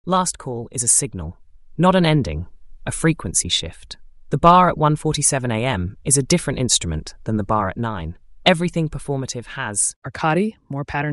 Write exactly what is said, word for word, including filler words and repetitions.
Last call is a signal, not an ending, a frequency shift. The bar at one forty-seven a m is a different instrument than the bar at nine. Everything performative has Arcadi, more pattern